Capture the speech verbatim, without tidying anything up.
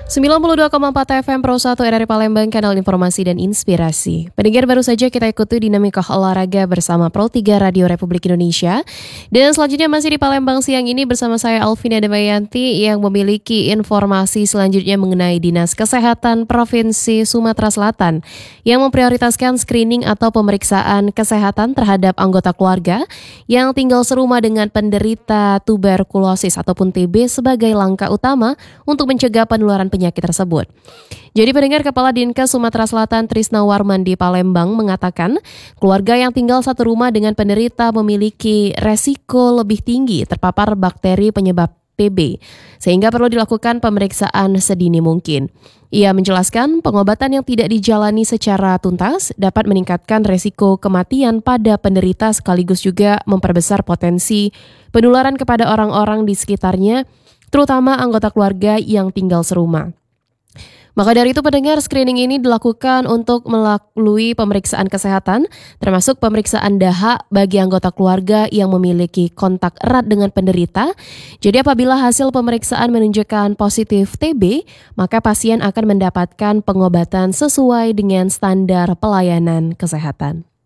sembilan puluh dua koma empat F M Pro satu R R I Palembang, kanal informasi dan inspirasi. Pendengar, baru saja kita ikuti dinamika olahraga bersama Pro tiga Radio Republik Indonesia. Dan selanjutnya masih di Palembang siang ini bersama saya Alvina Damayanti yang memiliki informasi selanjutnya mengenai Dinas Kesehatan Provinsi Sumatera Selatan yang memprioritaskan screening atau pemeriksaan kesehatan terhadap anggota keluarga yang tinggal serumah dengan penderita tuberkulosis ataupun T B sebagai langkah utama untuk mencegah penularan penyakit tersebut. Jadi pendengar, Kepala Dinkes Sumatera Selatan Trisna Warman di Palembang mengatakan keluarga yang tinggal satu rumah dengan penderita memiliki resiko lebih tinggi terpapar bakteri penyebab T B, sehingga perlu dilakukan pemeriksaan sedini mungkin. Ia menjelaskan pengobatan yang tidak dijalani secara tuntas dapat meningkatkan resiko kematian pada penderita sekaligus juga memperbesar potensi penularan kepada orang-orang di sekitarnya, terutama anggota keluarga yang tinggal serumah. Maka dari itu pendengar, screening ini dilakukan untuk melalui pemeriksaan kesehatan, termasuk pemeriksaan dahak bagi anggota keluarga yang memiliki kontak erat dengan penderita. Jadi apabila hasil pemeriksaan menunjukkan positif T B, maka pasien akan mendapatkan pengobatan sesuai dengan standar pelayanan kesehatan.